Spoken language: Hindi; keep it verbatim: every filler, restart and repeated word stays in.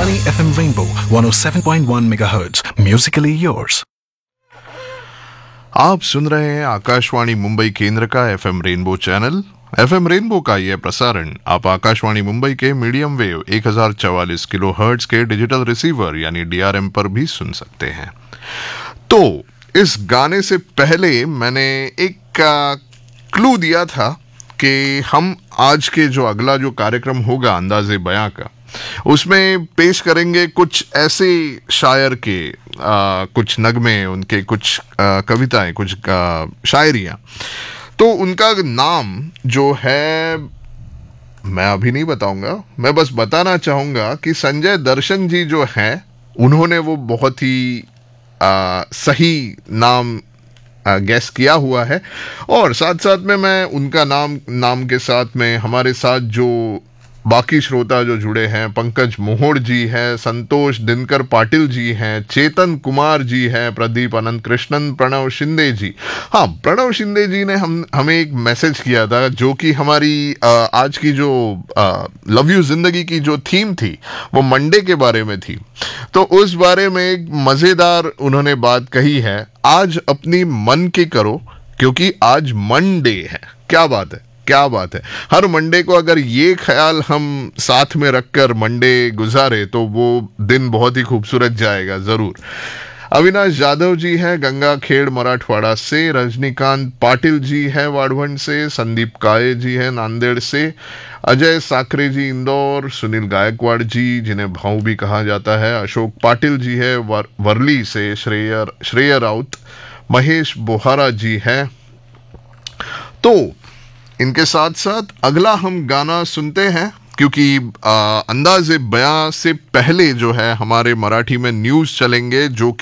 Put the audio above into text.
Akashvani F M Rainbow one oh seven point one megahertz. Musically yours. आप सुन रहे हैं आकाशवाणी मुंबई केंद्र का FM rainbow channel. FM rainbow का यह प्रसारण आप आकाशवाणी मुंबई के मीडियम वेव एक हज़ार चवालीस किलो हर्ट्ज के डिजिटल रिसीवर यानी डीआरएम पर भी सुन सकते हैं। तो इस गाने से पहले मैंने एक क्लू दिया था कि हम आज के जो अगला जो कार्यक्रम होगा अंदाज़े बयां का, उसमें पेश करेंगे कुछ ऐसे शायर के आ, कुछ नगमे, उनके कुछ आ, कविताएं, कुछ शायरियाँ। तो उनका नाम जो है मैं अभी नहीं बताऊंगा, मैं बस बताना चाहूँगा कि संजय दर्शन जी जो हैं उन्होंने वो बहुत ही आ, सही नाम गैस किया हुआ है। और साथ साथ में मैं उनका नाम नाम के साथ में हमारे साथ जो बाकी श्रोता जो जुड़े हैं, पंकज मोहोड़ जी हैं, संतोष दिनकर पाटिल जी हैं, चेतन कुमार जी हैं, प्रदीप अनंत कृष्णन, प्रणव शिंदे जी। हाँ, प्रणव शिंदे जी ने हम हमें एक मैसेज किया था जो कि हमारी आ, आज की जो लव यू जिंदगी की जो थीम थी वो मंडे के बारे में थी। तो उस बारे में एक मज़ेदार उन्होंने बात कही है, आज अपनी मन की करो क्योंकि आज मंडे है। क्या बात है, क्या बात है। हर मंडे को अगर ये ख्याल हम साथ में रखकर मंडे गुजारे तो वो दिन बहुत ही खूबसूरत जाएगा ज़रूर। अविनाश यादव जी हैं गंगा खेड़ मराठवाड़ा से, रजनीकांत पाटिल जी हैं वाड़भंड से, संदीप काये जी हैं नांदेड़ से, अजय साकरे जी इंदौर, सुनील गायकवाड़ जी जिन्हें भाऊ भी कहा जाता है, अशोक पाटिल जी है वर, वर्ली से, श्रेयर श्रेय राउत, महेश बोहारा जी हैं। तो इनके साथ साथ अगला हम गाना सुनते हैं क्योंकि अंदाज़े बयां से पहले जो है हमारे मराठी में न्यूज़ चलेंगे जो